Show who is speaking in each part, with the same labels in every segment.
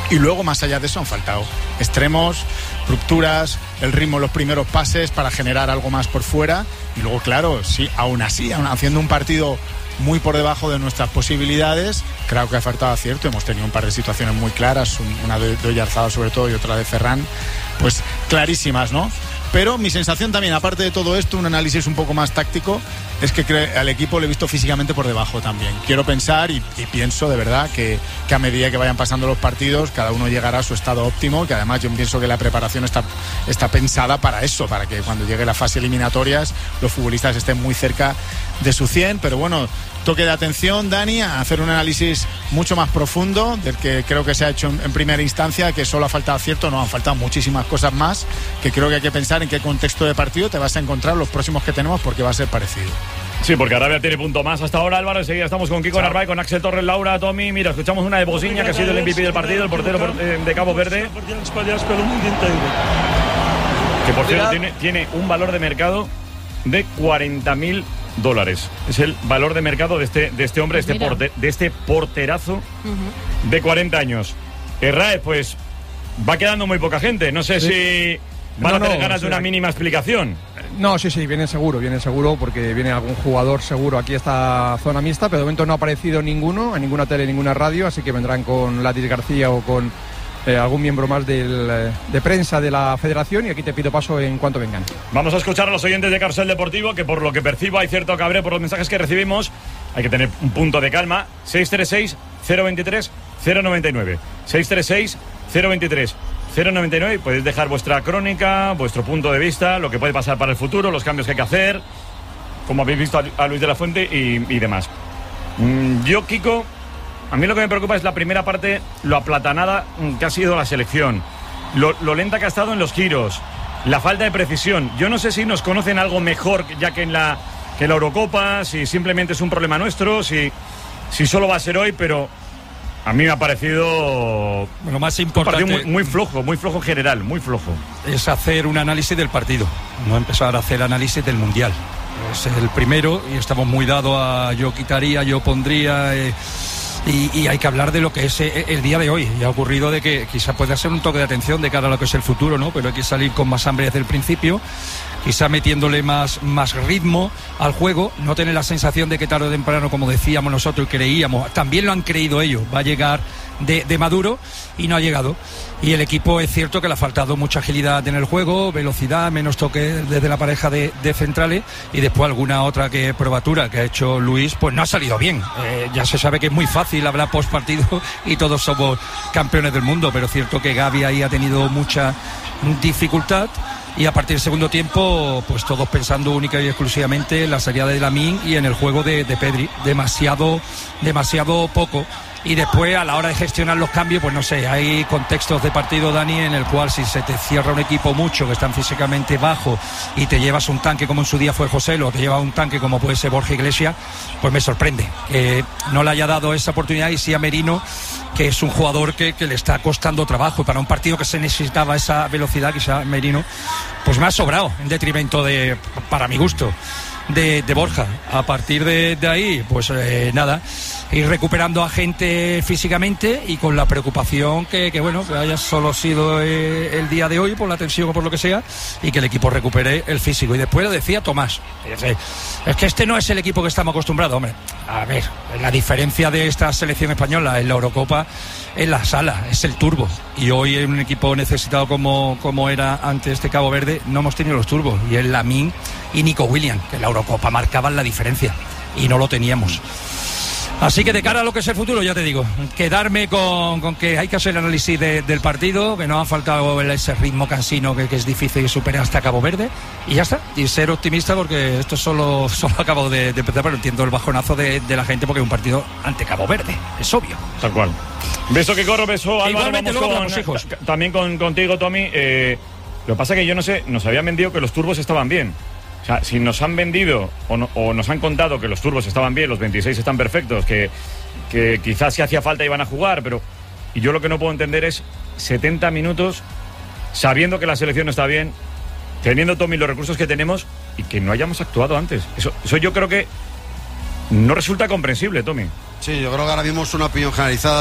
Speaker 1: Y luego, más allá de eso, han faltado extremos, rupturas, el ritmo en los primeros pases para generar algo más por fuera. Y luego, claro, sí, aún así, haciendo un partido muy por debajo de nuestras posibilidades, creo que ha faltado acierto. Hemos tenido un par de situaciones muy claras, una de Oyarzabal sobre todo y otra de Ferran, pues clarísimas, ¿no? Pero mi sensación también, aparte de todo esto, un análisis un poco más táctico, es que al equipo le he visto físicamente por debajo también. Quiero pensar y pienso de verdad que a medida que vayan pasando los partidos, cada uno llegará a su estado óptimo, que además yo pienso que la preparación está pensada para eso, para que cuando llegue la fase eliminatorias los futbolistas estén muy cerca de su 100. Pero bueno, toque de atención, Dani, a hacer un análisis mucho más profundo del que creo que se ha hecho en primera instancia, que solo ha faltado acierto. No, han faltado muchísimas cosas más, que creo que hay que pensar en qué contexto de partido te vas a encontrar los próximos que tenemos, porque va a ser parecido.
Speaker 2: Sí, porque Arabia tiene punto más hasta ahora, Álvaro. Enseguida estamos con Kiko Narváez, con Axel Torres, Laura, Tommy. Mira, escuchamos una de Bosiña, que ha sido el MVP del partido, el portero de Cabo Verde, que por cierto tiene un valor de mercado de $40.000. Es el valor de mercado de este hombre, de este porterazo de 40 años. Herráez, pues va quedando muy poca gente. No sé si van a tener ganas de una mínima explicación.
Speaker 3: No, sí, viene seguro, porque viene algún jugador seguro aquí a esta zona mixta, pero de momento no ha aparecido ninguno, en ninguna tele, en ninguna radio, así que vendrán con Ladis García o con algún miembro más de prensa de la federación, y aquí te pido paso en cuanto vengan.
Speaker 2: Vamos a escuchar a los oyentes de Carrusel Deportivo, que por lo que percibo hay cierto cabreo por los mensajes que recibimos. Hay que tener un punto de calma. 636-023-099 636-023-099. Podéis dejar vuestra crónica, vuestro punto de vista, lo que puede pasar para el futuro, los cambios que hay que hacer, como habéis visto a Luis de la Fuente y demás. Yo, Kiko, a mí lo que me preocupa es la primera parte, lo aplatanada que ha sido la selección, lo lenta que ha estado en los giros, la falta de precisión. Yo no sé si nos conocen algo mejor ya que en la Eurocopa, si simplemente es un problema nuestro, si solo va a ser hoy, pero a mí me ha parecido
Speaker 4: lo más importante,
Speaker 2: un partido muy flojo en general, muy flojo.
Speaker 4: Es hacer un análisis del partido, no empezar a hacer análisis del Mundial. Es el primero y estamos muy dados a yo quitaría, yo pondría... Y hay que hablar de lo que es el día de hoy. Ya ha ocurrido de que quizás puede ser un toque de atención de cara a lo que es el futuro, ¿no? Pero hay que salir con más hambre desde el principio, quizá metiéndole más ritmo al juego, no tener la sensación de que tarde o temprano, como decíamos nosotros y creíamos, también lo han creído ellos, va a llegar de Maduro, y no ha llegado. Y el equipo, es cierto que le ha faltado mucha agilidad en el juego, velocidad, menos toque desde la pareja de centrales, y después alguna otra probatura que ha hecho Luis, pues no ha salido bien. Ya se sabe que es muy fácil hablar post partido y todos somos campeones del mundo, pero es cierto que Gavi ahí ha tenido mucha dificultad. Y a partir del segundo tiempo, pues todos pensando única y exclusivamente en la salida de Lamine y en el juego de Pedri. Demasiado poco. Y después, a la hora de gestionar los cambios, pues no sé, hay contextos de partido, Dani, en el cual si se te cierra un equipo mucho, que están físicamente bajo, y te llevas un tanque como en su día fue José, o te llevas un tanque como puede ser Borja Iglesias, pues me sorprende que no le haya dado esa oportunidad. Y sí a Merino, que es un jugador que le está costando trabajo, y para un partido que se necesitaba esa velocidad, quizá Merino, pues me ha sobrado en detrimento para mi gusto, de Borja. A partir de ahí, pues nada, ir recuperando a gente físicamente, y con la preocupación que bueno, que haya solo sido el día de hoy por la tensión o por lo que sea, y que el equipo recupere el físico. Y después lo decía Tomás, es que este no es el equipo que estamos acostumbrados, hombre. A ver, la diferencia de esta selección española en la Eurocopa es la sala, es el turbo, y hoy en un equipo necesitado como era antes este Cabo Verde, no hemos tenido los turbos, y es Lamine y Nico Williams, que en la Eurocopa marcaban la diferencia y no lo teníamos. Así que de cara a lo que es el futuro, ya te digo, quedarme con que hay que hacer el análisis del partido, que nos ha faltado ese ritmo cansino que es difícil superar hasta Cabo Verde, y ya está, y ser optimista, porque esto solo acabo de empezar, pero entiendo el bajonazo de la gente, porque es un partido ante Cabo Verde, es obvio.
Speaker 2: Tal cual. Beso que corro, beso Álvaro.
Speaker 4: Igualmente, luego hablamos, hijos.
Speaker 2: También contigo, Tommy. Lo que pasa es que yo no sé, nos habían vendido que los turbos estaban bien. O sea, si nos han vendido o nos han contado que los turbos estaban bien, los 26 están perfectos, que quizás si hacía falta iban a jugar, pero... Y yo lo que no puedo entender es 70 minutos sabiendo que la selección no está bien, teniendo, Tommy, los recursos que tenemos, y que no hayamos actuado antes. Eso yo creo que no resulta comprensible, Tommy.
Speaker 5: Sí, yo creo que ahora mismo es una opinión generalizada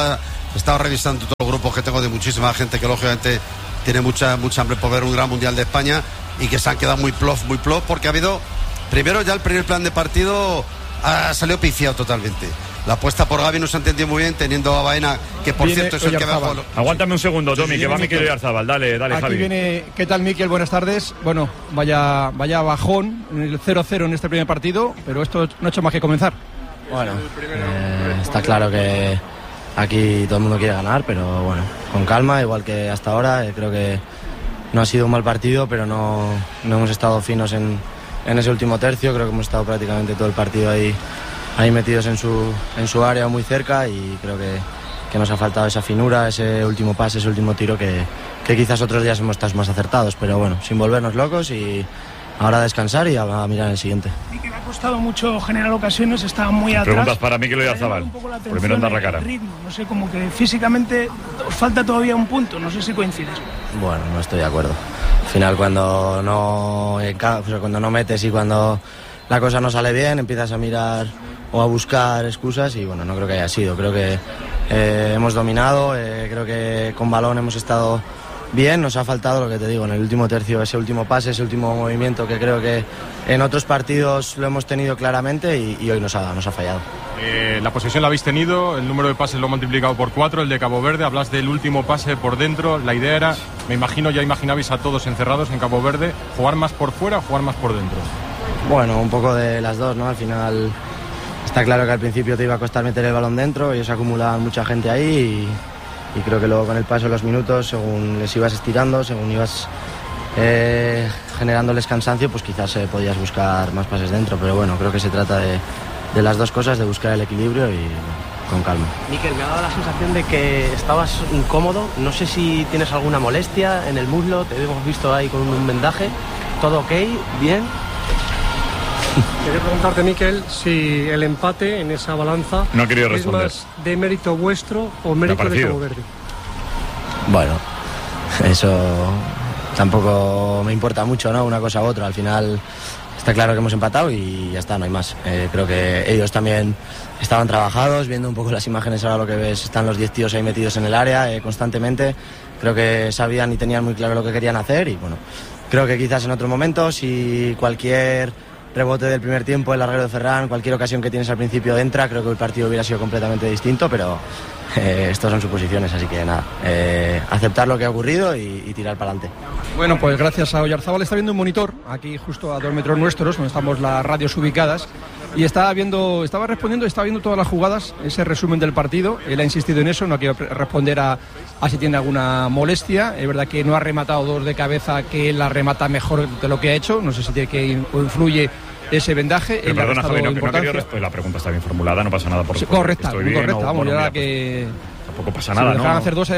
Speaker 5: he estado revisando todos los grupos que tengo de muchísima gente que lógicamente tiene mucha hambre por ver un gran mundial de España y que se han quedado muy plof, porque ha habido, primero ya el primer plan de partido ha salido pifiado totalmente. La apuesta por Gavi no se ha entendido muy bien, teniendo a Baena, que por cierto es el que va.
Speaker 2: Aguántame un segundo, Tommy, que va Mikel Oyarzabal. Dale,
Speaker 3: aquí
Speaker 2: Javi.
Speaker 3: Viene, ¿qué tal, Mikel? Buenas tardes. Bueno, vaya bajón en el 0-0 en este primer partido, pero esto no ha hecho más que comenzar.
Speaker 6: Bueno, está claro que aquí todo el mundo quiere ganar, pero bueno, con calma, igual que hasta ahora. Creo que no ha sido un mal partido, pero no hemos estado finos en ese último tercio. Creo que hemos estado prácticamente todo el partido ahí metidos en su área, muy cerca, y creo que nos ha faltado esa finura, ese último pase, ese último tiro que quizás otros días hemos estado más acertados, pero bueno, sin volvernos locos y ahora a descansar y a mirar el siguiente.
Speaker 7: Y que le ha costado mucho generar ocasiones, estaba muy atrás.
Speaker 2: Preguntas para Mikel Oyarzabal. Primero andar la cara.
Speaker 7: Ritmo, no sé, como que físicamente os falta todavía un punto, no sé si coincides.
Speaker 6: Bueno, no estoy de acuerdo. Al final cuando no metes y cuando la cosa no sale bien, empiezas a mirar o a buscar excusas y bueno, no creo que haya sido. Creo que hemos dominado, creo que con balón hemos estado bien. Nos ha faltado, lo que te digo, en el último tercio, ese último pase, ese último movimiento que creo que en otros partidos lo hemos tenido claramente y hoy nos ha fallado.
Speaker 3: La posesión la habéis tenido, el número de pases lo he multiplicado por 4, el de Cabo Verde. Hablas del último pase por dentro. La idea era, ya imaginabais a todos encerrados en Cabo Verde, jugar más por fuera o jugar más por dentro.
Speaker 6: Bueno, un poco de las dos, ¿no? Al final está claro que al principio te iba a costar meter el balón dentro, ellos acumulaban mucha gente ahí y creo que luego con el paso de los minutos, según les ibas estirando, según ibas generándoles cansancio, pues quizás podías buscar más pases dentro, pero bueno, creo que se trata de las dos cosas, de buscar el equilibrio y con calma.
Speaker 8: Mikel, me ha dado la sensación de que estabas incómodo, no sé si tienes alguna molestia en el muslo, te hemos visto ahí con un vendaje, ¿todo ok? ¿Bien?
Speaker 9: Quería preguntarte, Mikel, si el empate en esa balanza es más de mérito vuestro o mérito de Cabo Verde.
Speaker 6: Bueno, eso tampoco me importa mucho, ¿no? Una cosa u otra. Al final está claro que hemos empatado y ya está, no hay más. Creo que ellos también estaban trabajados, viendo un poco las imágenes. Ahora lo que ves, están los 10 tíos ahí metidos en el área constantemente. Creo que sabían y tenían muy claro lo que querían hacer y bueno, creo que quizás en otro momento, si cualquier rebote del primer tiempo, el larguero de Ferran, cualquier ocasión que tienes al principio entra, creo que el partido hubiera sido completamente distinto, pero estas son suposiciones, así que nada, aceptar lo que ha ocurrido y tirar para adelante.
Speaker 3: Bueno, pues gracias a Oyarzabal está viendo un monitor aquí justo a 2 metros nuestros, donde estamos las radios ubicadas, y estaba viendo todas las jugadas, ese resumen del partido. Él ha insistido en eso, no ha querido responder a si tiene alguna molestia. Es verdad que no ha rematado 2 de cabeza, que él la remata mejor de lo que ha hecho, no sé si tiene que influye ese vendaje.
Speaker 2: Pero perdona, Javi, no quería responder. La pregunta está bien formulada, no pasa nada por supuesto.
Speaker 3: Correcta, muy correcta, vamos, ya la que...
Speaker 2: Tampoco pasa nada,
Speaker 3: si
Speaker 2: ¿no?
Speaker 3: dejaban hacer 2,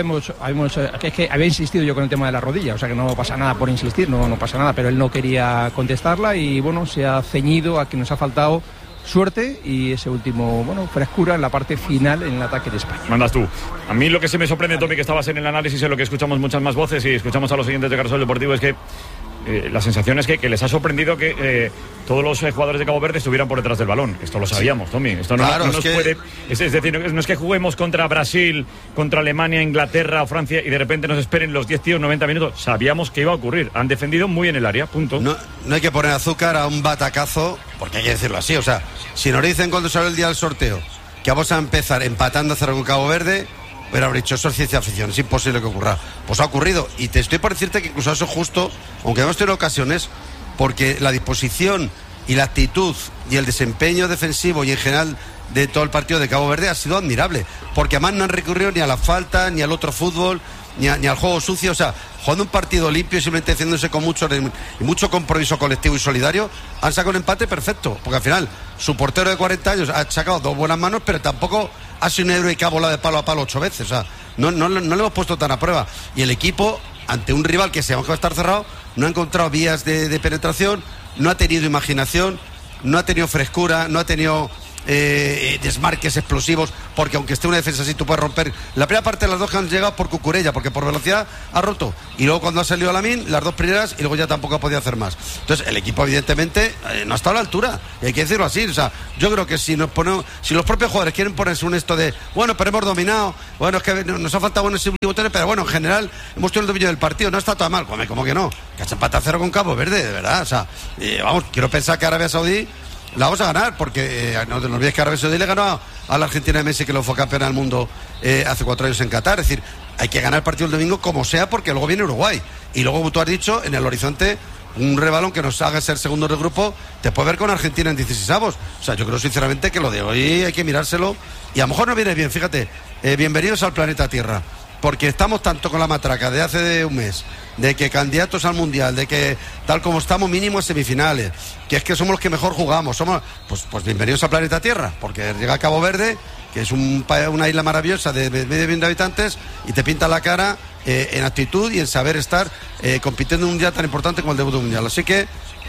Speaker 3: es que había insistido yo con el tema de la rodilla, o sea que no pasa nada por insistir, no pasa nada, pero él no quería contestarla y bueno, se ha ceñido a que nos ha faltado suerte y ese último, frescura en la parte final en el ataque de España.
Speaker 2: Mandas tú. A mí lo que se me sorprende, Tommy, que estabas en el análisis, en lo que escuchamos muchas más voces y escuchamos a los siguientes de Carrusel Deportivo, es que la sensación es que les ha sorprendido que todos los jugadores de Cabo Verde estuvieran por detrás del balón. Esto lo sabíamos, Tommy. Esto no, claro, no nos puede... Es decir, no es que juguemos contra Brasil, contra Alemania, Inglaterra o Francia y de repente nos esperen los 10 tíos 90 minutos. Sabíamos que iba a ocurrir. Han defendido muy bien el área, punto.
Speaker 5: No hay que poner azúcar a un batacazo, porque hay que decirlo así. O sea, si nos dicen cuando sale el día del sorteo que vamos a empezar empatando a 0 con Cabo Verde, pero haber dicho, eso es ciencia ficción, es imposible que ocurra. Pues ha ocurrido, y te estoy por decirte que incluso eso es justo, aunque hemos tenido ocasiones, porque la disposición y la actitud y el desempeño defensivo y en general de todo el partido de Cabo Verde ha sido admirable, porque además no han recurrido ni a la falta, ni al otro fútbol, ni al juego sucio. O sea, jugando un partido limpio y simplemente haciéndose con mucho compromiso colectivo y solidario, han sacado un empate perfecto, porque al final su portero de 40 años ha sacado 2 buenas manos, pero tampoco ha sido un héroe que ha volado de palo a palo 8 veces. O sea, no le hemos puesto tan a prueba. Y el equipo, ante un rival que sabemos que va a estar cerrado, no ha encontrado vías de penetración, no ha tenido imaginación, no ha tenido frescura, no ha tenido desmarques explosivos, porque aunque esté una defensa así, tú puedes romper. La primera parte de las dos que han llegado por Cucurella, porque por velocidad ha roto, y luego cuando ha salido Lamine, las dos primeras, y luego ya tampoco ha podido hacer más. Entonces el equipo evidentemente no ha estado a la altura, y hay que decirlo así. O sea, yo creo que si los propios jugadores quieren ponerse un esto de, bueno, pero hemos dominado, bueno, es que nos ha faltado ese último tren, pero bueno, en general hemos tenido el dominio del partido, no está todo mal. Como que no, que se empata a 0 con Cabo Verde, de verdad. O sea, vamos, quiero pensar que Arabia Saudí la vamos a ganar, porque no te olvides que Arabia Saudí le ganó a la Argentina de Messi, que lo fue campeona del mundo hace 4 años en Qatar. Es decir, hay que ganar el partido el domingo como sea, porque luego viene Uruguay. Y luego, como tú has dicho, en el horizonte, un rebalón que nos haga ser segundo del grupo, te puede ver con Argentina en 16avos. O sea, yo creo sinceramente que lo de hoy hay que mirárselo. Y a lo mejor no viene bien, fíjate, bienvenidos al planeta Tierra. Porque estamos tanto con la matraca de hace un mes, de que candidatos al Mundial, de que tal como estamos mínimo en semifinales, que es que somos los que mejor jugamos, pues bienvenidos al planeta Tierra, porque llega a Cabo Verde, que es una isla maravillosa de medio millón de habitantes, y te pinta la cara en actitud y en saber estar compitiendo en un día tan importante como el debut mundial. Así que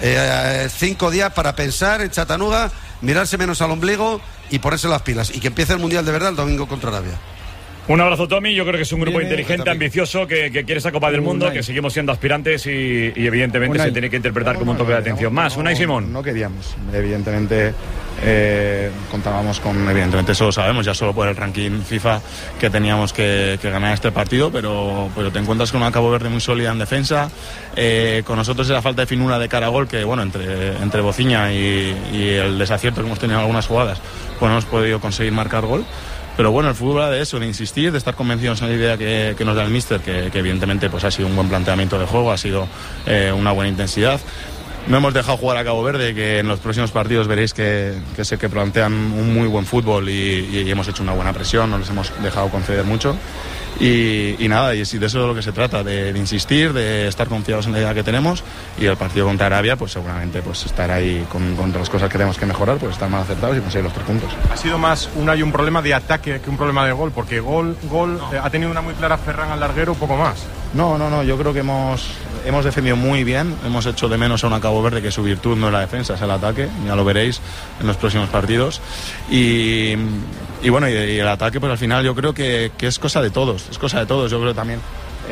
Speaker 5: 5 días para pensar en Chattanooga, mirarse menos al ombligo y ponerse las pilas, y que empiece el Mundial de verdad el domingo contra Arabia.
Speaker 2: Un abrazo, Tommy. Yo creo que es un grupo inteligente, ambicioso, que quiere esa Copa del Mundo, que seguimos siendo aspirantes y evidentemente se tiene que interpretar como un toque de atención más. Unai Simón.
Speaker 10: No queríamos, evidentemente contábamos con, evidentemente eso lo sabemos, ya solo por el ranking FIFA, que teníamos que ganar este partido, pero te encuentras con una Cabo Verde muy sólida en defensa, con nosotros esa falta de finura de cara a gol, que bueno, entre Bociña y el desacierto que hemos tenido en algunas jugadas, pues no hemos podido conseguir marcar gol. Pero bueno, el fútbol ha de eso, de insistir, de estar convencidos en la idea que nos da el míster, que evidentemente pues ha sido un buen planteamiento de juego, ha sido una buena intensidad. No hemos dejado jugar a Cabo Verde, que en los próximos partidos veréis que sé que plantean un muy buen fútbol y hemos hecho una buena presión, no les hemos dejado conceder mucho. Y nada, y de eso es de lo que se trata, de insistir, de estar confiados en la idea que tenemos, y el partido contra Arabia pues seguramente pues estar ahí con las cosas que tenemos que mejorar, pues estar más acertados y conseguir los 3 puntos.
Speaker 11: Ha sido más un problema de ataque que un problema de gol, porque gol ha tenido una muy clara Ferran al larguero, un poco más.
Speaker 10: No, yo creo que hemos defendido muy bien, hemos hecho de menos a una Cabo Verde que su virtud no es la defensa, es el ataque, ya lo veréis en los próximos partidos, y bueno, y el ataque pues al final yo creo que es cosa de todos, yo creo también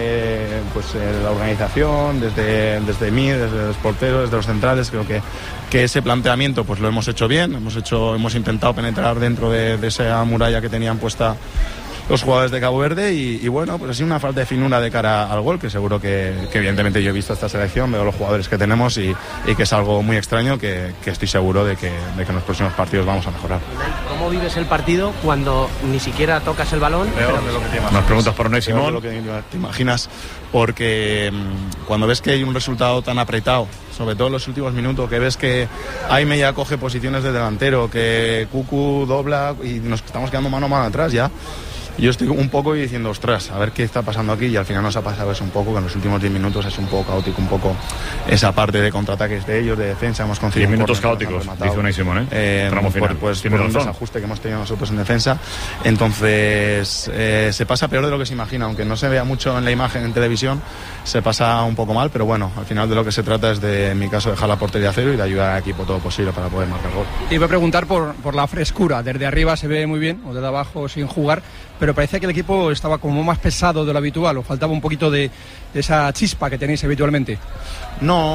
Speaker 10: la organización, desde mí, desde los porteros, desde los centrales, creo que ese planteamiento pues lo hemos hecho bien, hemos intentado penetrar dentro de esa muralla que tenían puesta los jugadores de Cabo Verde, y bueno, pues ha sido una falta de finura de cara al gol, que seguro que evidentemente yo he visto esta selección, veo los jugadores que tenemos y que es algo muy extraño, que estoy seguro de que en los próximos partidos vamos a mejorar.
Speaker 8: ¿Cómo vives el partido cuando ni siquiera tocas el balón?
Speaker 2: Nos preguntas por Unai Simón.
Speaker 10: Lo que te imaginas, porque cuando ves que hay un resultado tan apretado, sobre todo en los últimos minutos, que ves que Aime ya coge posiciones de delantero, que Cucu dobla y nos estamos quedando mano a mano atrás ya. Yo estoy un poco diciendo, ostras, a ver qué está pasando aquí, y al final nos ha pasado eso un poco, que en los últimos 10 minutos es un poco caótico, un poco esa parte de contraataques de ellos, de defensa, hemos conseguido
Speaker 2: 10 minutos caóticos, dice Unai Simón, tramo final.
Speaker 10: Pues por un desajuste que hemos tenido nosotros en defensa, entonces se pasa peor de lo que se imagina, aunque no se vea mucho en la imagen en televisión, se pasa un poco mal, pero bueno, al final de lo que se trata es de, en mi caso, dejar la portería a cero y de ayudar al equipo todo lo posible para poder marcar gol.
Speaker 3: Te iba a preguntar por la frescura, desde arriba se ve muy bien, o desde abajo sin jugar, pero parece que el equipo estaba como más pesado de lo habitual, o faltaba un poquito de esa chispa que tenéis habitualmente.
Speaker 10: No,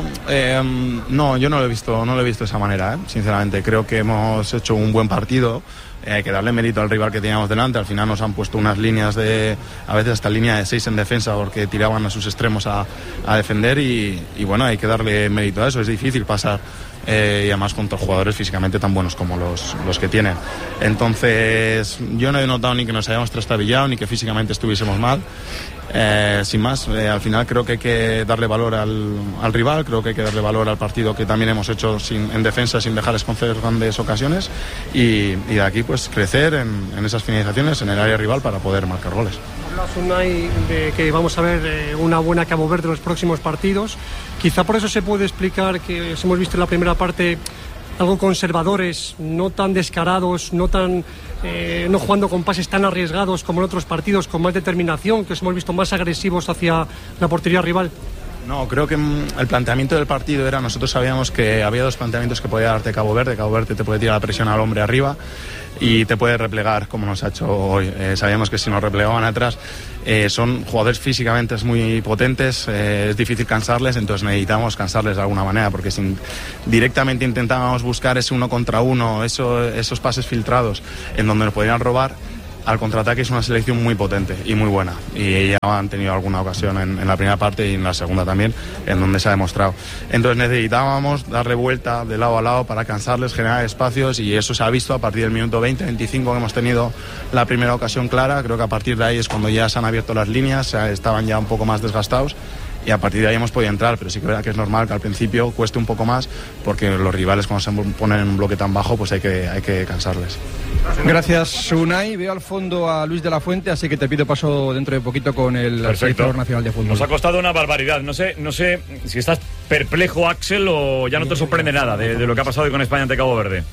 Speaker 10: yo no lo he visto de esa manera, sinceramente. Creo que hemos hecho un buen partido. Hay que darle mérito al rival que teníamos delante. Al final nos han puesto unas líneas a veces hasta línea de 6 en defensa, porque tiraban a sus extremos a defender, y bueno, hay que darle mérito a eso. Es difícil pasar, y además contra jugadores físicamente tan buenos como los que tienen. Entonces yo no he notado ni que nos hayamos trastabillado ni que físicamente estuviésemos mal. Sin más, al final creo que hay que darle valor al rival, creo que hay que darle valor al partido que también hemos hecho en defensa, sin dejarles conceder grandes ocasiones, y de aquí pues crecer en esas finalizaciones en el área rival para poder marcar goles.
Speaker 9: Hablas, Unai, de que vamos a ver una buena Cabo Verde en los próximos partidos. Quizá por eso se puede explicar que hemos visto en la primera parte algo conservadores, no tan descarados, no jugando con pases tan arriesgados como en otros partidos, con más determinación, que os hemos visto más agresivos hacia la portería rival.
Speaker 10: No, creo que el planteamiento del partido era, nosotros sabíamos que había dos planteamientos que podía darte Cabo Verde. Cabo Verde te puede tirar la presión al hombre arriba y te puede replegar como nos ha hecho hoy. Sabíamos que si nos replegaban atrás, son jugadores físicamente muy potentes, es difícil cansarles, entonces necesitamos cansarles de alguna manera, porque si directamente intentábamos buscar ese 1 contra 1, esos pases filtrados en donde nos podrían robar, al contraataque es una selección muy potente y muy buena, y ya han tenido alguna ocasión en la primera parte y en la segunda también, en donde se ha demostrado. Entonces necesitábamos darle vuelta de lado a lado para cansarles, generar espacios, y eso se ha visto a partir del minuto 20-25 que hemos tenido la primera ocasión clara. Creo que a partir de ahí es cuando ya se han abierto las líneas, estaban ya un poco más desgastados, y a partir de ahí hemos podido entrar, pero sí que es normal que al principio cueste un poco más, porque los rivales cuando se ponen en un bloque tan bajo, pues hay que cansarles.
Speaker 3: Gracias, Unai. Veo al fondo a Luis de la Fuente, así que te pido paso dentro de poquito con el seleccionador nacional de fútbol.
Speaker 2: Nos ha costado una barbaridad. No sé si estás perplejo, Axel, o ya no te sorprende nada de lo que ha pasado hoy con España ante Cabo Verde.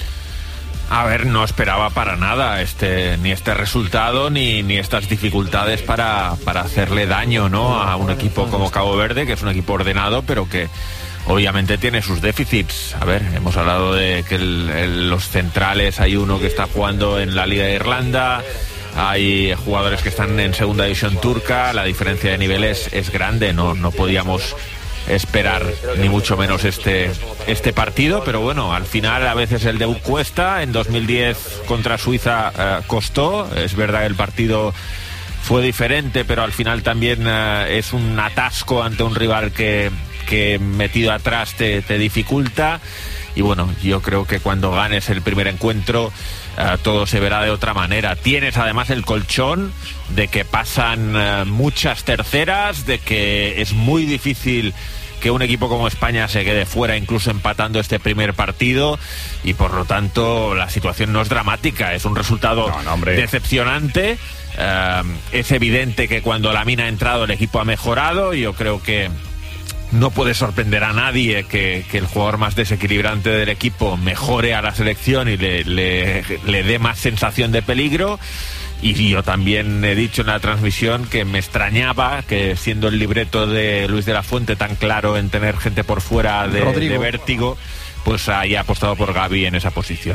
Speaker 12: A ver, no esperaba para nada ni este resultado ni estas dificultades para hacerle daño, ¿no?, a un equipo como Cabo Verde, que es un equipo ordenado, pero que obviamente tiene sus déficits. A ver, hemos hablado de que los centrales, hay uno que está jugando en la Liga de Irlanda, hay jugadores que están en segunda división turca, la diferencia de niveles es grande, no podíamos esperar ni mucho menos este partido, pero bueno, al final a veces el debut cuesta. En 2010 contra Suiza costó, es verdad que el partido fue diferente, pero al final también es un atasco ante un rival que metido atrás te dificulta. Y bueno, yo creo que cuando ganes el primer encuentro todo se verá de otra manera. Tienes además el colchón de que pasan muchas terceras, de que es muy difícil que un equipo como España se quede fuera, incluso empatando este primer partido, y por lo tanto la situación no es dramática, es un resultado decepcionante. Es evidente que cuando Lamine ha entrado el equipo ha mejorado, y yo creo que no puede sorprender a nadie que el jugador más desequilibrante del equipo mejore a la selección y le dé más sensación de peligro. Y yo también he dicho en la transmisión que me extrañaba que, siendo el libreto de Luis de la Fuente tan claro en tener gente por fuera de vértigo, pues haya apostado por Gavi en esa posición.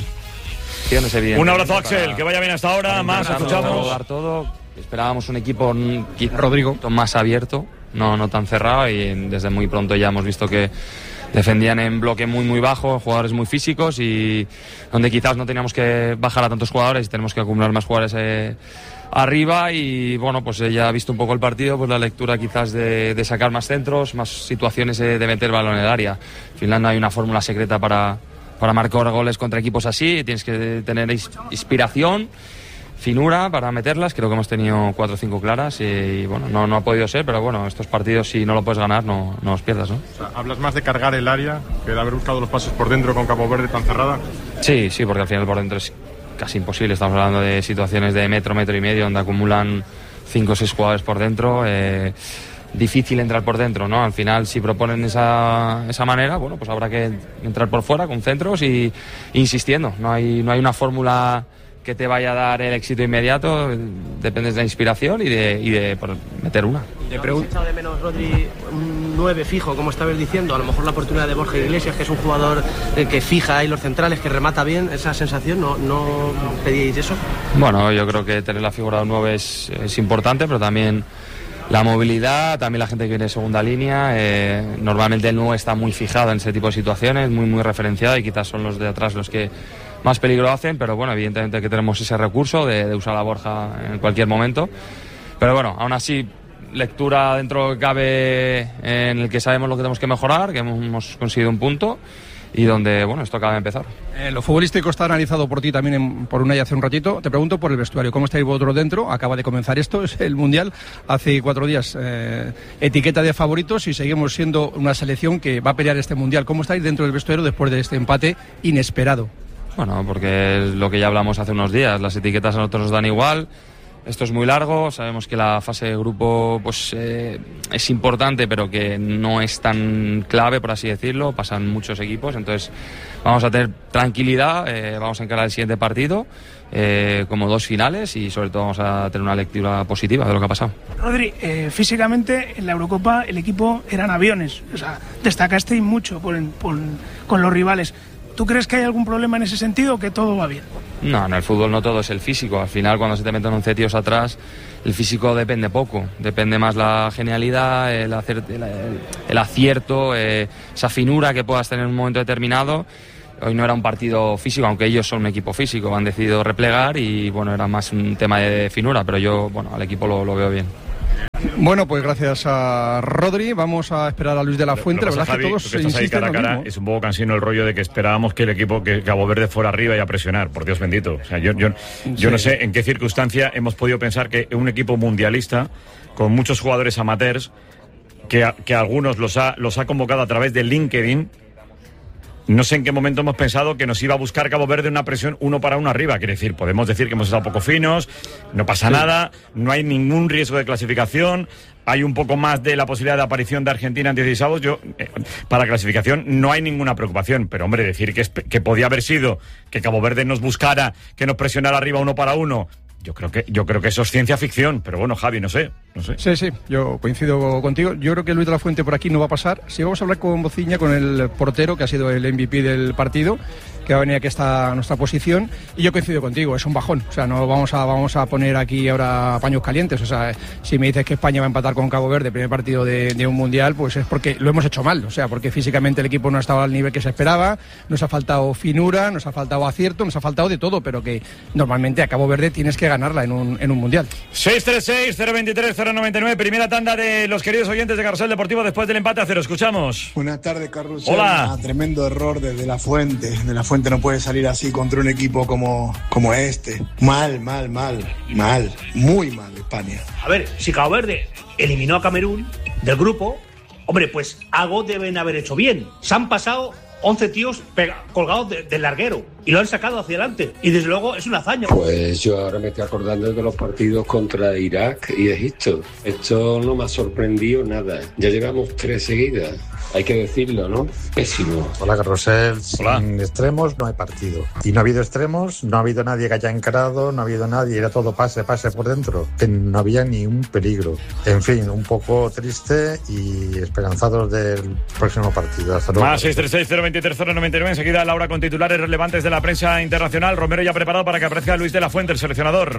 Speaker 2: Un abrazo, Axel, que vaya bien hasta ahora. Más escuchamos.
Speaker 13: Todo. Esperábamos un equipo Rodrigo más abierto, no tan cerrado, y desde muy pronto ya hemos visto que defendían en bloque muy bajo, jugadores muy físicos, y donde quizás no teníamos que bajar a tantos jugadores y tenemos que acumular más jugadores arriba. Y bueno, pues ya ha visto un poco el partido, pues la lectura quizás de sacar más centros, más situaciones de meter balón en el área. Al final no hay una fórmula secreta para marcar goles contra equipos así, tienes que tener inspiración, finura para meterlas. Creo que hemos tenido 4 o 5 claras y bueno, no ha podido ser, pero bueno, estos partidos, si no lo puedes ganar, no los pierdas, ¿no?
Speaker 11: O sea, ¿hablas más de cargar el área que de haber buscado los pasos por dentro con Cabo Verde tan cerrada?
Speaker 13: Sí, porque al final por dentro es casi imposible. Estamos hablando de situaciones de metro y medio, donde acumulan 5 o 6 jugadores por dentro. Difícil entrar por dentro, ¿no? Al final, si proponen esa manera, bueno, pues habrá que entrar por fuera con centros y insistiendo. No hay una fórmula que te vaya a dar el éxito inmediato, dependes de la inspiración y de meter una.
Speaker 8: ¿Has echado de menos, Rodri, un 9 fijo, como estabas diciendo? A lo mejor la oportunidad de Borja Iglesias, que es un jugador que fija ahí los centrales, que remata bien, esa sensación, ¿no pedíais eso? Bueno, yo creo que tener la figura de un 9 es importante, pero también la movilidad, también la gente que viene de segunda línea. Normalmente el 9 está muy fijado en ese tipo de situaciones, muy referenciado, y quizás son los de atrás los que más peligro hacen, pero bueno, evidentemente que tenemos ese recurso de usar a Borja en cualquier momento. Pero bueno, aún así, lectura dentro que cabe, en el que sabemos lo que tenemos que mejorar, que hemos conseguido un punto, y donde, bueno, esto acaba de empezar.
Speaker 3: Lo futbolístico está analizado por ti también, por Unai, hace un ratito. Te pregunto por el vestuario, ¿cómo estáis vosotros dentro? Acaba de comenzar esto, es el Mundial, hace 4 días, etiqueta de favoritos, y seguimos siendo una selección que va a pelear este Mundial. ¿Cómo estáis dentro del vestuario después de este empate inesperado?
Speaker 13: Bueno, porque es lo que ya hablamos hace unos días, las etiquetas a nosotros nos dan igual. Esto es muy largo, sabemos que la fase de grupo pues es importante, pero que no es tan clave, por así decirlo. Pasan muchos equipos, entonces vamos a tener tranquilidad, vamos a encarar el siguiente partido como 2 finales y sobre todo vamos a tener una lectura positiva de lo que ha pasado.
Speaker 7: Rodri, físicamente en la Eurocopa el equipo eran aviones, o sea, destacasteis mucho con los rivales. ¿Tú crees que hay algún problema en ese sentido o que todo va bien?
Speaker 13: No, en el fútbol no todo es el físico. Al final, cuando se te meten 11 tíos atrás, el físico depende poco. Depende más la genialidad, el acierto, esa finura que puedas tener en un momento determinado. Hoy no era un partido físico, aunque ellos son un equipo físico. Han decidido replegar y, bueno, era más un tema de finura. Pero yo, bueno, al equipo lo veo bien.
Speaker 3: Bueno, pues gracias a Rodri. Vamos a esperar a Luis de la Fuente.
Speaker 2: La
Speaker 3: verdad es que todos insisten en lo mismo.
Speaker 2: Es un poco cansino el rollo de que esperábamos que el equipo, que Cabo Verde fuera arriba y a presionar, por Dios bendito. O sea, yo no sé en qué circunstancia hemos podido pensar que un equipo mundialista, con muchos jugadores amateurs, que algunos los ha convocado a través de LinkedIn, no sé en qué momento hemos pensado que nos iba a buscar Cabo Verde una presión 1 para 1 arriba. Quiere decir, podemos decir que hemos estado poco finos, no pasa nada, no hay ningún riesgo de clasificación, hay un poco más de la posibilidad de aparición de Argentina en 16avos. Para clasificación no hay ninguna preocupación, pero hombre, decir que podía haber sido que Cabo Verde nos buscara, que nos presionara arriba 1 para 1... Yo creo que eso es ciencia ficción, pero bueno, Javi, no sé.
Speaker 3: Sí, yo coincido contigo. Yo creo que Luis de la Fuente por aquí no va a pasar. Si vamos a hablar con Bociña, con el portero, que ha sido el MVP del partido, que va a venir aquí a nuestra posición, y yo coincido contigo, es un bajón. O sea, no vamos a poner aquí ahora paños calientes. O sea, si me dices que España va a empatar con Cabo Verde, primer partido de un mundial, pues es porque lo hemos hecho mal. O sea, porque físicamente el equipo no ha estado al nivel que se esperaba, nos ha faltado finura, nos ha faltado acierto, nos ha faltado de todo, pero que normalmente a Cabo Verde tienes que ganarla en un mundial.
Speaker 2: 636-023-099, primera tanda de los queridos oyentes de Carrusel Deportivo después del empate a 0. Escuchamos.
Speaker 14: Buenas tardes, Carrusel.
Speaker 2: Hola.
Speaker 14: Tremendo error de la Fuente. De la Fuente no puede salir así contra un equipo como este. Mal, muy mal España.
Speaker 15: A ver, si Cabo Verde eliminó a Camerún del grupo, hombre, pues algo deben haber hecho bien. Se han pasado 11 tíos colgados del larguero y lo han sacado hacia adelante. Y desde luego es una hazaña.
Speaker 16: Pues yo ahora me estoy acordando de los partidos contra Irak y Egipto. Esto no me ha sorprendido nada. Ya llevamos 3 seguidas. Hay que decirlo, ¿no? Pésimo.
Speaker 17: Hola, Carrusel.
Speaker 2: Hola.
Speaker 17: Sin extremos no hay partido. Y no ha habido extremos, no ha habido nadie que haya encarado, no ha habido nadie, era todo pase por dentro. Que no había ni un peligro. En fin, un poco triste y esperanzados del próximo partido. Hasta luego.
Speaker 2: Más 636-023-099. Enseguida Laura con titulares relevantes de la prensa internacional. Romero ya preparado para que aparezca Luis de la Fuente, el seleccionador.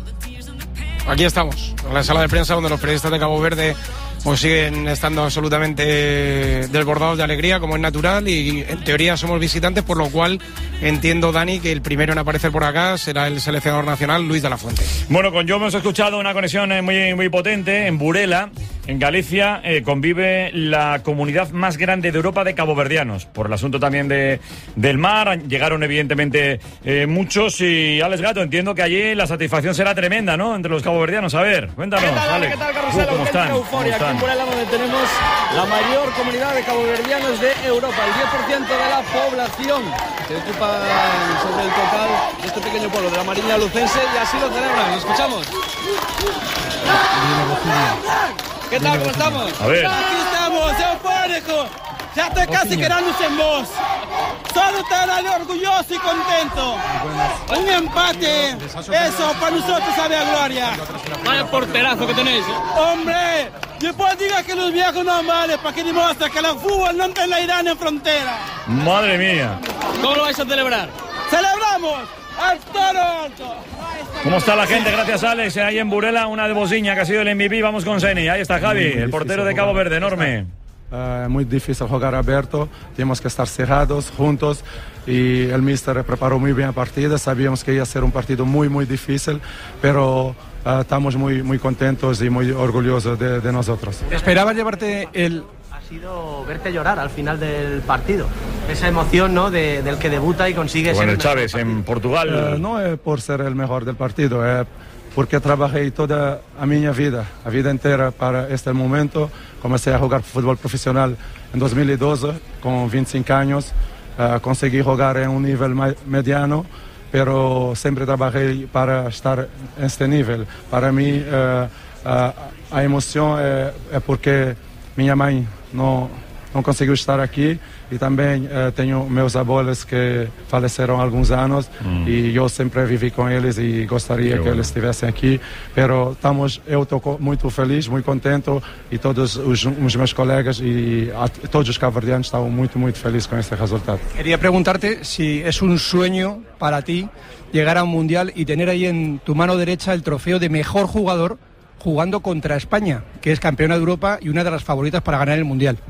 Speaker 18: Aquí estamos, en la sala de prensa donde los periodistas de Cabo Verde pues siguen estando absolutamente desbordados de alegría, como es natural, y en teoría somos visitantes, por lo cual entiendo, Dani, que el primero en aparecer por acá será el seleccionador nacional, Luis de la Fuente.
Speaker 2: Bueno, con Joe hemos escuchado una conexión muy potente. En Burela, en Galicia, convive la comunidad más grande de Europa de caboverdianos, por el asunto también del mar. Llegaron evidentemente muchos, y Alex Gato, entiendo que allí la satisfacción será tremenda, ¿no?, entre los caboverdianos. A ver, cuéntanos, Alex.
Speaker 19: ¿Qué tal, Carrusel?
Speaker 2: ¿Cómo están?
Speaker 19: Euforia aquí en Burela, donde tenemos la mayor comunidad de caboverdianos de Europa. El 10% de la población que ocupan sobre el total de este pequeño pueblo de la Mariña Lucense, y así lo celebran. ¿Lo escuchamos? ¿Qué tal? ¿Cómo estamos?
Speaker 2: A ver.
Speaker 20: Aquí estamos, eufóricos. Ya estoy casi quedándose en voz. Solo estar orgulloso y contento. Un empate, eso para nosotros sabe a gloria.
Speaker 19: Vaya porterazo que tenéis.
Speaker 20: Hombre, después diga que los viejos no valen, para que demuestre que el fútbol no te la irán en frontera.
Speaker 2: Madre mía.
Speaker 19: ¿Cómo lo vais a celebrar?
Speaker 20: ¡Celebramos! ¡Al toro alto!
Speaker 2: ¿Cómo está la gente? Gracias, Alex. Ahí en Burela, una de Bociña que ha sido el MVP. Vamos con Seni. Ahí está Javi, el portero de Cabo Verde, enorme.
Speaker 21: Muy difícil jugar abierto, tenemos que estar cerrados, juntos, y el míster preparó muy bien el partido. Sabíamos que iba a ser un partido muy difícil, pero estamos muy contentos y muy orgullosos de nosotros.
Speaker 3: ¿Esperabas llevarte
Speaker 8: Ha sido verte llorar al final del partido, esa emoción, ¿no?, del que debuta y consigue
Speaker 2: ser el
Speaker 8: Chávez
Speaker 2: en Portugal.
Speaker 21: No es por ser el mejor del partido, es porque trabajé toda a mi vida entera para este momento. Comencé a jugar fútbol profesional en 2012 con 25 años, conseguí jugar en un nivel mediano, pero siempre trabajé para estar en este nivel. Para mí la emoción es porque mi mamá no não conseguiu estar aqui, e também tenho meus avós que faleceram há alguns anos, e eu sempre vivi com eles e gostaria que eles estivessem aqui, mas eu estou muito feliz, muito contente, e todos os meus colegas e todos os cabo-verdianos estão muito, muito felizes com este resultado.
Speaker 3: Quería preguntarte si es un sueño para ti llegar a un mundial y tener ahí en tu mano derecha el trofeo de mejor jugador jugando contra España, que es campeona de Europa y una de las favoritas para ganar el mundial.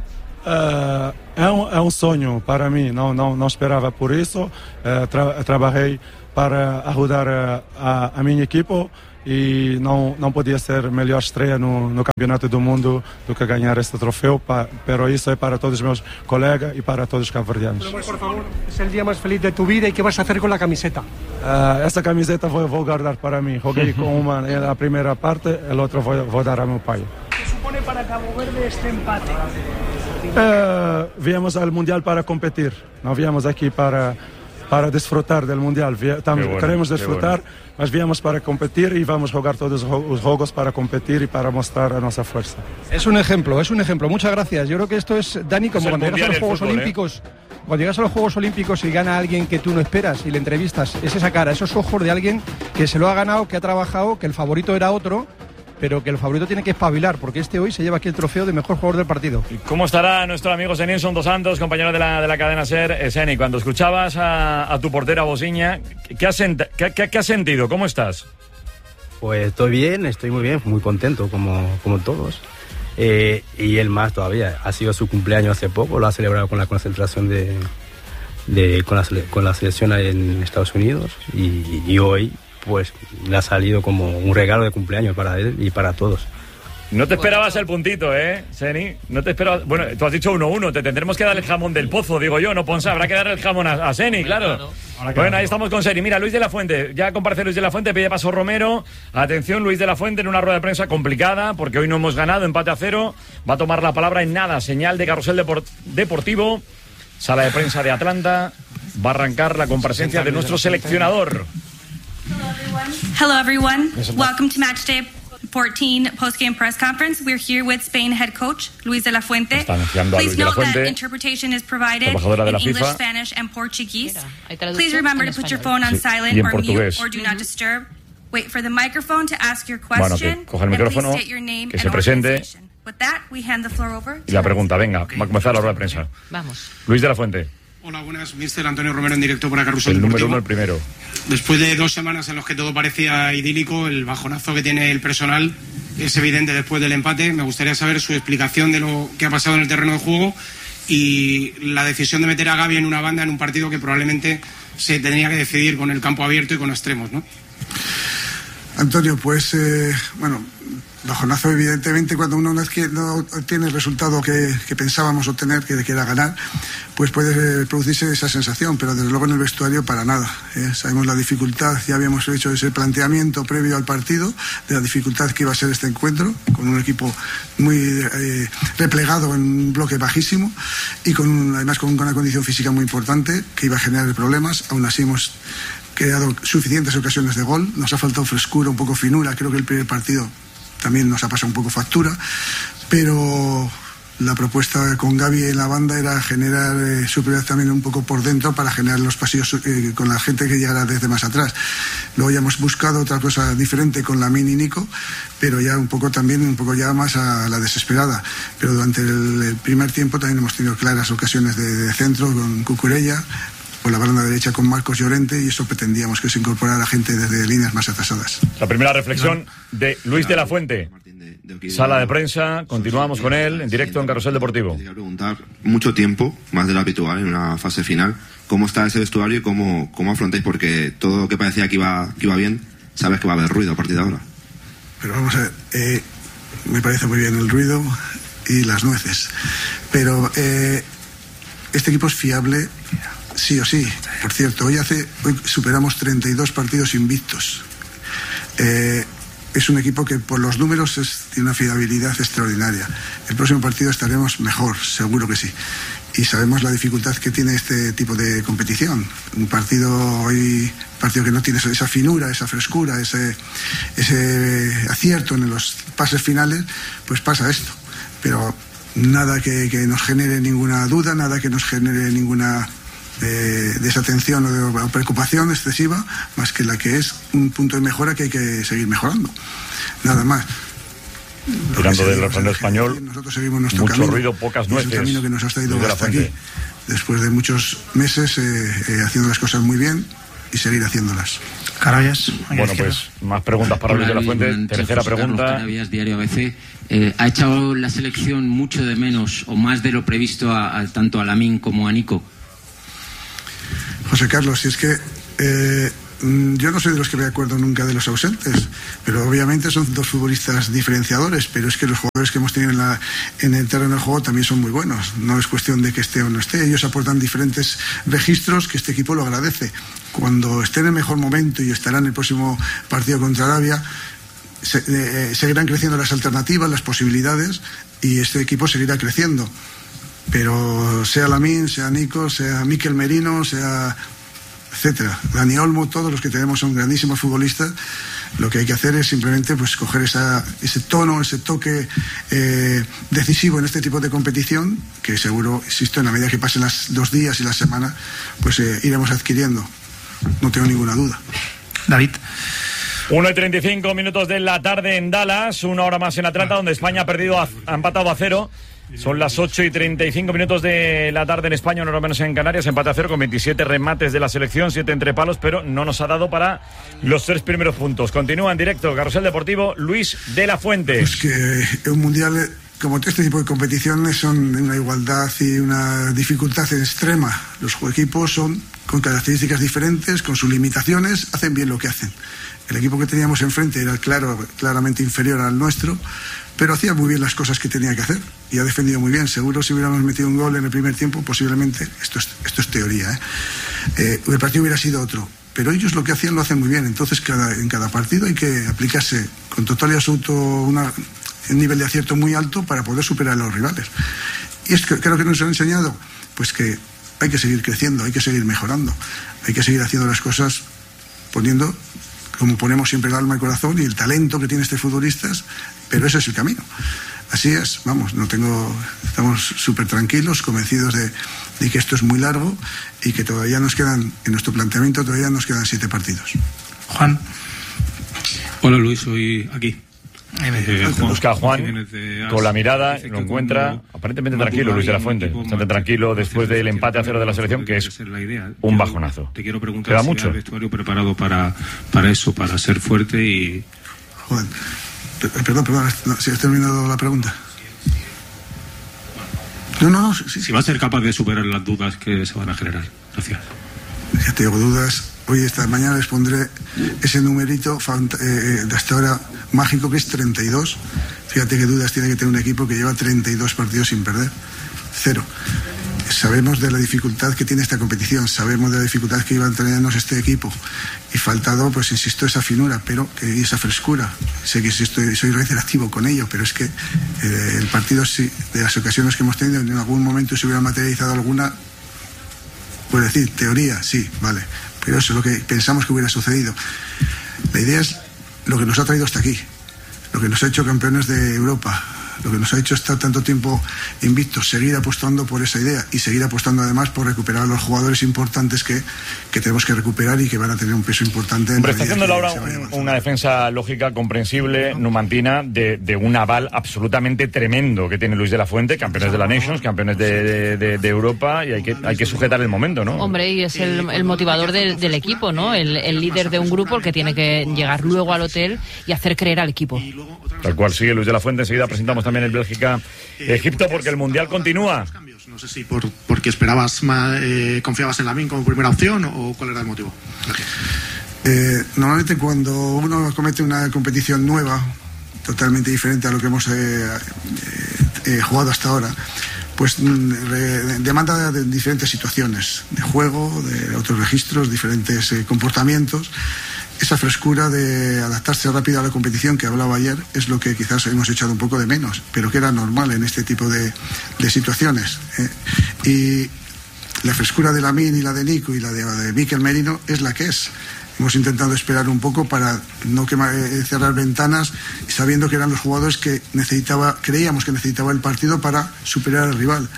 Speaker 21: É um sonho para mim, não esperava por isso, trabalhei para ajudar a minha equipe e não podia ser melhor estreia no Campeonato do Mundo do que ganhar este troféu, pero isso é para todos os meus colegas e para todos os cabo-verdianos.
Speaker 9: Por favor, es el día más feliz de tu vida y ¿qué vas a hacer con la camiseta?
Speaker 21: Essa camiseta vou guardar para mim. Joguei com uma na primeira parte, a outra vou dar a meu pai.
Speaker 7: ¿Qué supone para Cabo Verde este empate?
Speaker 21: Viemos al Mundial para competir, não viemos aqui para desfrutar del Mundial. Queremos desfrutar, mas viemos para competir y vamos a jugar todos los juegos para competir y para mostrar a nuestra fuerza.
Speaker 3: Es un ejemplo. Muchas gracias. Yo creo que esto es, Dani, como cuando llegas a los Juegos Olímpicos. Cuando llegas a los Juegos Olímpicos y gana a alguien que tú no esperas y le entrevistas, es esa cara, esos ojos de alguien que se lo ha ganado, que ha trabajado, que el favorito era otro, pero que el favorito tiene que espabilar, porque hoy se lleva aquí el trofeo de mejor jugador del partido.
Speaker 2: ¿Y cómo estará nuestro amigo Senilson dos Santos, compañero de la cadena SER? Seni, cuando escuchabas a tu portera Bosiña, ¿qué has sentido? ¿Cómo estás?
Speaker 1: Pues estoy bien, estoy muy bien, muy contento, como todos. Y él más todavía. Ha sido su cumpleaños hace poco, lo ha celebrado con la concentración con la selección en Estados Unidos, y hoy pues le ha salido como un regalo de cumpleaños para él y para todos.
Speaker 2: No te esperabas el puntito, Seni. No te esperabas. Bueno, tú has dicho 1-1. Te tendremos que dar el jamón del pozo, digo yo, no Ponsa. Habrá que darle el jamón a Seni, claro. Bueno, ahí estamos con Seni. Mira, Luis de la Fuente. Ya comparece Luis de la Fuente, pide paso Romero. Atención, Luis de la Fuente en una rueda de prensa complicada, porque hoy no hemos ganado, empate a 0. Va a tomar la palabra en nada. Señal de carrusel deportivo. Sala de prensa de Atlanta. Va a arrancar la comparecencia de nuestro seleccionador.
Speaker 22: Hello everyone. Welcome to Matchday 14 post-game press conference. We're here with Spain head coach Luis de la Fuente. Please note that interpretation is provided in English, Spanish and Portuguese. Please remember to put your phone on silent or mute or do not disturb. Wait for the microphone to ask your question.
Speaker 2: Coge el micrófono, que se presente.
Speaker 22: With that, we hand the floor over.
Speaker 2: Y la pregunta, venga, va a comenzar la rueda de prensa.
Speaker 22: Vamos.
Speaker 2: Luis de la Fuente.
Speaker 23: Hola, buenas, mister Antonio Romero en directo para Carrusel
Speaker 2: El
Speaker 23: Deportivo.
Speaker 2: número 1, el primero.
Speaker 23: Después de 2 semanas en las que todo parecía idílico, el bajonazo que tiene el personal es evidente después del empate. Me gustaría saber su explicación de lo que ha pasado en el terreno de juego y la decisión de meter a Gavi en una banda en un partido que probablemente se tendría que decidir con el campo abierto y con extremos, ¿no?
Speaker 24: Antonio, pues, bajonazo evidentemente cuando uno no tiene el resultado que pensábamos obtener, que era ganar, pues puede producirse esa sensación, pero desde luego en el vestuario para nada. Sabemos la dificultad, ya habíamos hecho ese planteamiento previo al partido, de la dificultad que iba a ser este encuentro, con un equipo muy replegado en un bloque bajísimo y además con una condición física muy importante que iba a generar problemas. Aún así hemos creado suficientes ocasiones de gol, nos ha faltado frescura, un poco finura, creo que el primer partido también nos ha pasado un poco factura, pero la propuesta con Gavi en la banda era generar superioridad también un poco por dentro para generar los pasillos con la gente que llegara desde más atrás. Luego ya hemos buscado otra cosa diferente con Lamine y Nico, pero ya un poco ya más a la desesperada. Pero durante el primer tiempo también hemos tenido claras ocasiones de centro con Cucurella, por la banda derecha con Marcos Llorente, y eso pretendíamos que se incorporara gente desde líneas más atrasadas.
Speaker 2: La primera reflexión de Luis de la Fuente. Sala de prensa, continuamos con él en directo en Carrusel Deportivo.
Speaker 25: Quería preguntar, mucho tiempo, más de lo habitual en una fase final, ¿cómo está ese vestuario y cómo afrontáis? Porque todo lo que parecía que iba bien, sabes que va a haber ruido a partir de ahora.
Speaker 24: Pero vamos a ver, me parece muy bien el ruido y las nueces, pero este equipo es fiable sí o sí. Por cierto, hoy superamos 32 partidos invictos. Es un equipo que por los números tiene una fiabilidad extraordinaria. El próximo partido estaremos mejor, seguro que sí. Y sabemos la dificultad que tiene este tipo de competición. Un partido que no tiene esa finura, esa frescura, ese acierto en los pases finales, pues pasa esto. Pero nada que nos genere ninguna duda, nada que nos genere ninguna desatención o preocupación excesiva, más que la que es un punto de mejora que hay que seguir mejorando, nada más.
Speaker 2: Tirando del refrán español,
Speaker 24: nosotros seguimos nuestro
Speaker 2: mucho
Speaker 24: camino,
Speaker 2: ruido, pocas nueces.
Speaker 24: Es un camino que nos ha traído hasta aquí, después de muchos meses haciendo las cosas muy bien y seguir haciéndolas.
Speaker 7: Carabias.
Speaker 2: Bueno, pues más preguntas para Luis de la Fuente. Tercera pregunta.
Speaker 4: Carabias, Diario ABC. ¿Ha echado la selección mucho de menos o más de lo previsto tanto a Lamine como a Nico?
Speaker 24: José Carlos, si es que yo no soy de los que me acuerdo nunca de los ausentes, pero obviamente son dos futbolistas diferenciadores, pero es que los jugadores que hemos tenido en el terreno de juego también son muy buenos. No es cuestión de que esté o no esté, ellos aportan diferentes registros que este equipo lo agradece. Cuando esté en el mejor momento y estará en el próximo partido contra Arabia, seguirán creciendo las alternativas, las posibilidades, y este equipo seguirá creciendo. Pero sea Lamine, sea Nico, sea Mikel Merino, sea etcétera, Dani Olmo, todos los que tenemos son grandísimos futbolistas. Lo que hay que hacer es simplemente pues coger ese tono, ese toque decisivo en este tipo de competición, que seguro, insisto, en la medida que pasen los días y las semanas, pues iremos adquiriendo. No tengo ninguna duda.
Speaker 7: David.
Speaker 2: 1:35 minutos de la tarde en Dallas, una hora más en Atlanta, donde España ha empatado a 0. Son las 8:35 minutos de la tarde en España, una hora menos en Canarias, empate a 0 con 27 remates de la selección, 7 entre palos, pero no nos ha dado para los 3 primeros puntos. Continúa en directo Carrusel Deportivo, Luis de la Fuente.
Speaker 24: Pues que un mundial, como este tipo de competiciones, son de una igualdad y una dificultad extrema. Los equipos son con características diferentes, con sus limitaciones, hacen bien lo que hacen. El equipo que teníamos enfrente era claramente inferior al nuestro, pero hacía muy bien las cosas que tenía que hacer y ha defendido muy bien. Seguro si hubiéramos metido un gol en el primer tiempo, posiblemente, esto es teoría, el partido hubiera sido otro. Pero ellos lo que hacían lo hacen muy bien. Entonces en cada partido hay que aplicarse con total y absoluto un nivel de acierto muy alto para poder superar a los rivales. Y es que creo que nos han enseñado pues que hay que seguir creciendo, hay que seguir mejorando, hay que seguir haciendo las cosas poniendo, como ponemos siempre, el alma, el corazón y el talento que tiene este futbolistas, pero ese es el camino. Así es, vamos, estamos súper tranquilos, convencidos de que esto es muy largo y que todavía nos quedan, en nuestro planteamiento todavía nos quedan 7 partidos.
Speaker 7: Juan.
Speaker 5: Hola Luis, soy aquí.
Speaker 2: Busca a Juan con la mirada, lo encuentra aparentemente tranquilo. Luis de la Fuente, bastante tranquilo después del empate a 0 de la selección, que es un bajonazo.
Speaker 5: Te quiero preguntar si el vestuario preparado para eso, para ser fuerte y...
Speaker 24: Joder, perdón, si has terminado la pregunta. No, sí.
Speaker 5: Si va a ser capaz de superar las dudas que se van a generar. Gracias.
Speaker 24: Ya tengo dudas. Hoy, esta mañana, les pondré ese numerito de hasta ahora mágico, que es 32. Fíjate qué dudas tiene que tener un equipo que lleva 32 partidos sin perder. 0. Sabemos de la dificultad que tiene esta competición, sabemos de la dificultad que iba a tenernos este equipo. Y faltado, pues insisto, esa finura, y esa frescura. Sé que soy reiterativo con ello, pero es que el partido, sí, de las ocasiones que hemos tenido, en algún momento se hubiera materializado alguna, puedo decir, teoría, sí, vale. Pero eso es lo que pensamos que hubiera sucedido. La idea es lo que nos ha traído hasta aquí, lo que nos ha hecho campeones de Europa, lo que nos ha hecho estar tanto tiempo invictos, seguir apostando por esa idea y seguir apostando además por recuperar a los jugadores importantes que tenemos que recuperar y que van a tener un peso importante.
Speaker 2: Hombre, está haciendo ahora una defensa lógica, comprensible, numantina, de un aval absolutamente tremendo que tiene Luis de la Fuente, campeones de la Nations, campeones de Europa, y hay que sujetar el momento, ¿no?
Speaker 6: Hombre, y es el motivador del equipo, ¿no? El líder de un grupo, el que tiene que llegar luego al hotel y hacer creer al equipo.
Speaker 2: Tal cual sigue Luis de la Fuente. Enseguida presentamos también el Bélgica-Egipto, porque el Mundial continúa.
Speaker 10: No sé si porque esperabas más, confiabas en Lamine como primera opción o cuál era el motivo.
Speaker 24: Normalmente cuando uno comete una competición nueva, totalmente diferente a lo que hemos jugado hasta ahora, pues demanda de diferentes situaciones de juego, de otros registros, diferentes comportamientos. Esa frescura de adaptarse rápido a la competición que hablaba ayer es lo que quizás hemos echado un poco de menos, pero que era normal en este tipo de situaciones. Y la frescura de Lamine y la de Nico y la de Mikel Merino es la que es. Hemos intentado esperar un poco para no cerrar ventanas, sabiendo que eran los jugadores que creíamos que necesitaba el partido para superar al rival.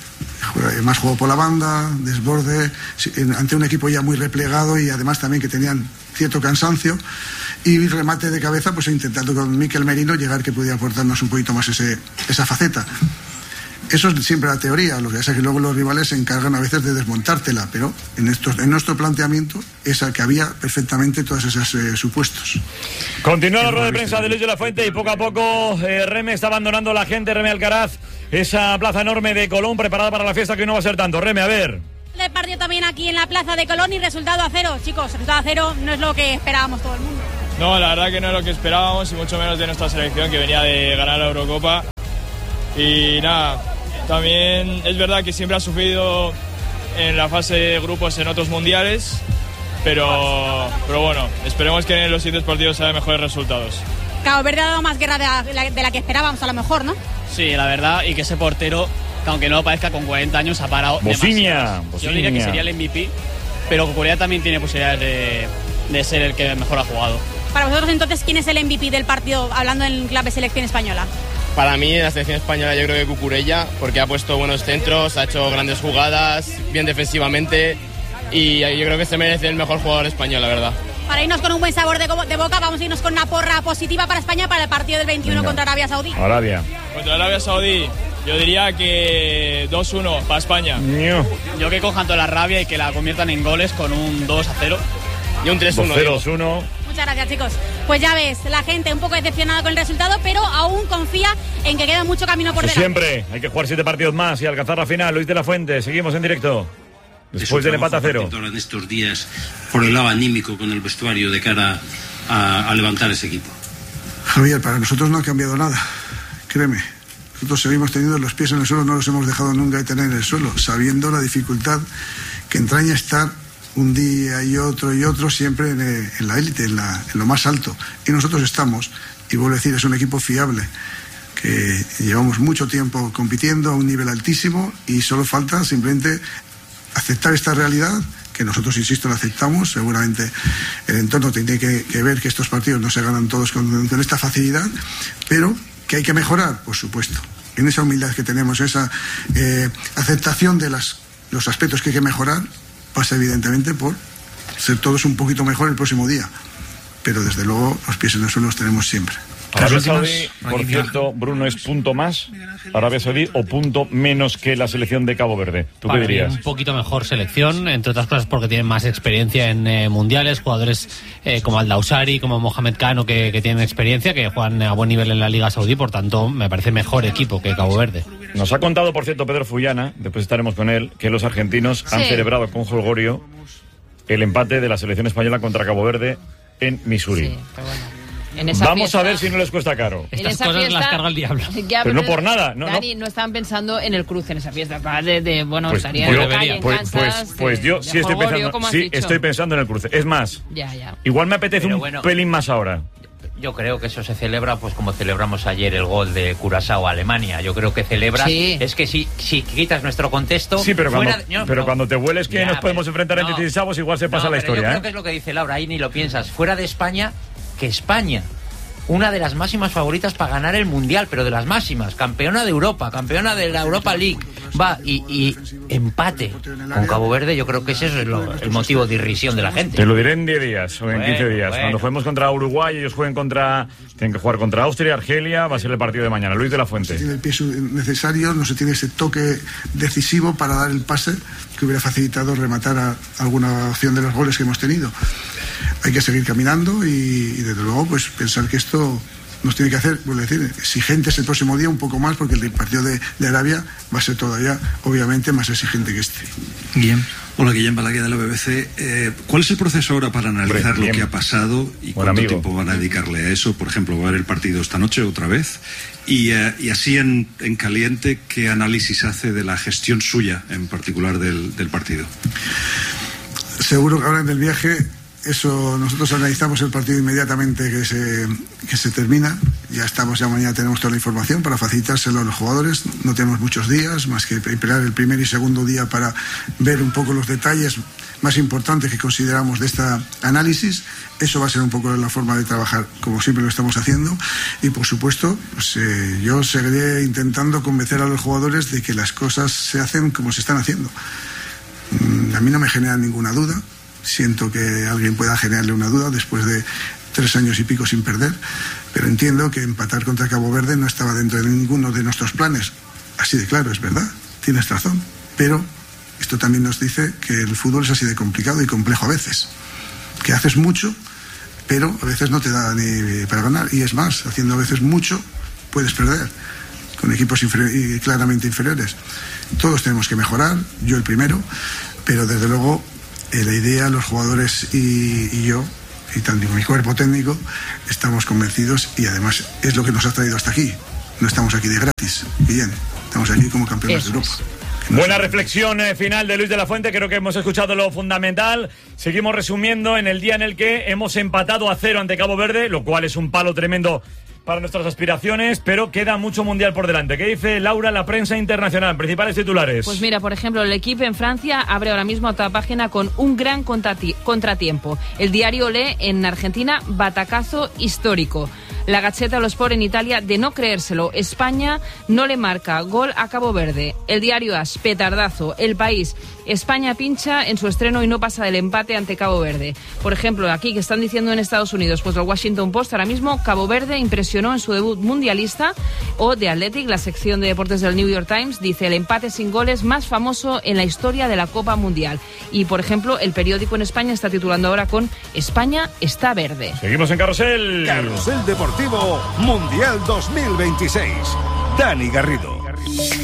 Speaker 24: Más juego por la banda, desborde, ante un equipo ya muy replegado y además también que tenían cierto cansancio, y remate de cabeza, pues intentando con Mikel Merino llegar, que podía aportarnos un poquito más esa faceta. Eso es siempre la teoría, lo que pasa es que luego los rivales se encargan a veces de desmontártela, pero en nuestro planteamiento es que había perfectamente todos esos supuestos.
Speaker 2: Continúa la rueda de prensa de Luis de la Fuente y poco a poco Reme está abandonando la gente, Reme Alcaraz, esa plaza enorme de Colón preparada para la fiesta que hoy no va a ser tanto. Reme, a ver.
Speaker 11: El partido también aquí en la plaza de Colón y resultado a 0, chicos, resultado a 0 no es lo que esperábamos todo el mundo.
Speaker 12: No, la verdad que no es lo que esperábamos y mucho menos de nuestra selección, que venía de ganar la Eurocopa. Y nada, también es verdad que siempre ha sufrido en la fase de grupos en otros mundiales, pero bueno, esperemos que en los siguientes partidos haya mejores resultados.
Speaker 11: Cabo Verde ha dado más guerra de la que esperábamos a lo mejor, ¿no?
Speaker 13: Sí, la verdad, y que ese portero, que aunque no lo parezca, con 40 años ha parado demasiado. Yo diría que sería el MVP, pero Cucurella también tiene posibilidades de ser el que mejor ha jugado.
Speaker 11: Para vosotros, entonces, ¿quién es el MVP del partido, hablando en clave selección española?
Speaker 14: Para mí, en la selección española, yo creo que Cucurella, porque ha puesto buenos centros, ha hecho grandes jugadas, bien defensivamente, y yo creo que se merece el mejor jugador español, la verdad.
Speaker 11: Para irnos con un buen sabor de boca, vamos a irnos con una porra positiva para España para el partido del 21 contra Arabia Saudí.
Speaker 12: Contra Arabia Saudí, yo diría que 2-1 para España.
Speaker 13: Yo que cojan toda la rabia y que la conviertan en goles con un 2-0
Speaker 14: y un 3-1.
Speaker 2: 2-1.
Speaker 11: Muchas gracias, chicos. Pues ya ves, la gente un poco decepcionada con el resultado, pero aún confía en que queda mucho camino por delante.
Speaker 2: Siempre hay que jugar 7 partidos más y alcanzar la final. Luis de la Fuente, seguimos en directo. Después del empate a 0.
Speaker 15: En estos días, por el lado anímico con el vestuario de cara a levantar ese equipo.
Speaker 24: Javier, para nosotros no ha cambiado nada, créeme. Nosotros seguimos teniendo los pies en el suelo, no los hemos dejado nunca de tener en el suelo, sabiendo la dificultad que entraña estar un día y otro siempre en la élite, en lo más alto. Y nosotros estamos, y vuelvo a decir, es un equipo fiable, que llevamos mucho tiempo compitiendo a un nivel altísimo y solo falta simplemente aceptar esta realidad, que nosotros, insisto, la aceptamos. Seguramente el entorno tiene que ver que estos partidos no se ganan todos con esta facilidad, pero que hay que mejorar, por supuesto. En esa humildad que tenemos, esa aceptación de los aspectos que hay que mejorar, pasa evidentemente por ser todos un poquito mejor el próximo día. Pero desde luego los pies en el suelo los tenemos siempre.
Speaker 2: Arabia Saudí, por cierto, Bruno, ¿es punto más Arabia Saudí o punto menos que la selección de Cabo Verde? ¿Tú qué dirías?
Speaker 26: Un poquito mejor selección, entre otras cosas porque tienen más experiencia en mundiales, jugadores como Al-Dawsari, como Mohamed Kano, que tienen experiencia, que juegan a buen nivel en la Liga Saudí, por tanto me parece mejor equipo que Cabo Verde.
Speaker 2: Nos ha contado, por cierto, Pedro Fullana, después estaremos con él, que los argentinos han celebrado con jolgorio el empate de la selección española contra Cabo Verde en Missouri.
Speaker 6: Sí, pero bueno.
Speaker 2: Vamos a ver si no les cuesta caro.
Speaker 26: Estas cosas las carga el diablo.
Speaker 6: Ya,
Speaker 2: pero no por nada.
Speaker 6: Dani, no estaban pensando en el cruce en esa fiesta. Bueno,
Speaker 2: pues,
Speaker 6: estaría en la calle, en Kansas,
Speaker 2: pues yo sí estoy pensando en el cruce. Es más, igual me apetece pelín más ahora.
Speaker 27: Yo creo que eso se celebra pues como celebramos ayer el gol de Curazao a Alemania. Yo creo que celebras es que si quitas nuestro contexto.
Speaker 2: Sí, pero cuando te hueles que nos podemos enfrentar en 16avos, igual se pasa la historia.
Speaker 27: Yo creo que es lo que dice Laura, ahí ni lo piensas. Fuera de España, que España, una de las máximas favoritas para ganar el Mundial, pero de las máximas, campeona de Europa, campeona de la Europa League, va y empate con Cabo Verde, yo creo que ese es el motivo de irrisión de la gente.
Speaker 2: Te lo diré en 10 días o en 15 días. Cuando juguemos contra Uruguay, ellos tienen que jugar contra Austria, Argelia, va a ser el partido de mañana. Luis de la Fuente.
Speaker 24: Se tiene el pie necesario, no se tiene ese toque decisivo para dar el pase que hubiera facilitado rematar a alguna opción de los goles que hemos tenido. Hay que seguir caminando y desde luego pues pensar que esto nos tiene que hacer, vuelvo a decir, exigentes el próximo día un poco más, porque el partido de Arabia va a ser todavía obviamente más exigente que este.
Speaker 28: Bien. Hola, Guillem Balaguer de la BBC. ¿Cuál es el proceso ahora para analizar lo que ha pasado y cuánto tiempo van a dedicarle a eso? Por ejemplo, ¿va a ver el partido esta noche otra vez? Y así en caliente, ¿qué análisis hace de la gestión suya en particular del partido?
Speaker 24: Seguro que ahora en el viaje eso nosotros analizamos el partido inmediatamente que se termina. Ya mañana tenemos toda la información para facilitárselo a los jugadores. No tenemos muchos días, más que esperar el primer y segundo día para ver un poco los detalles más importantes que consideramos de este análisis. Eso va a ser un poco la forma de trabajar, como siempre lo estamos haciendo. Y por supuesto, pues, yo seguiré intentando convencer a los jugadores de que las cosas se hacen como se están haciendo. A mí no me genera ninguna duda. Siento que alguien pueda generarle una duda después de 3 años y pico sin perder, pero entiendo que empatar contra Cabo Verde no estaba dentro de ninguno de nuestros planes. Así de claro, es verdad, tienes razón, pero esto también nos dice que el fútbol es así de complicado y complejo a veces, que haces mucho, pero a veces no te da ni para ganar, y es más, haciendo a veces mucho puedes perder con equipos claramente inferiores. Todos tenemos que mejorar, yo el primero, pero desde luego la idea, los jugadores y yo, y también mi cuerpo técnico, estamos convencidos, y además es lo que nos ha traído hasta aquí. No estamos aquí de gratis, Guillén, estamos aquí como campeones de Europa.
Speaker 2: Buena reflexión final de Luis de la Fuente, creo que hemos escuchado lo fundamental. Seguimos resumiendo en el día en el que hemos empatado a 0 ante Cabo Verde, lo cual es un palo tremendo para nuestras aspiraciones, pero queda mucho mundial por delante. ¿Qué dice Laura, la prensa internacional? Principales titulares.
Speaker 6: Pues mira, por ejemplo, el equipo en Francia abre ahora mismo otra página con un gran contratiempo. El diario lee en Argentina, batacazo histórico. La Gazzetta dello Sport en Italia, de no creérselo, España no le marca gol a Cabo Verde. El diario AS, petardazo. El País, España pincha en su estreno y no pasa del empate ante Cabo Verde. Por ejemplo, aquí que están diciendo en Estados Unidos, pues el Washington Post ahora mismo, Cabo Verde impresionó en su debut mundialista. O The Athletic, la sección de deportes del New York Times, dice el empate sin goles más famoso en la historia de la Copa Mundial. Y por ejemplo, el periódico en España está titulando ahora con España está verde.
Speaker 2: Seguimos en Carrusel.
Speaker 8: Carrusel Deportivo Mundial 2026. Dani Garrido.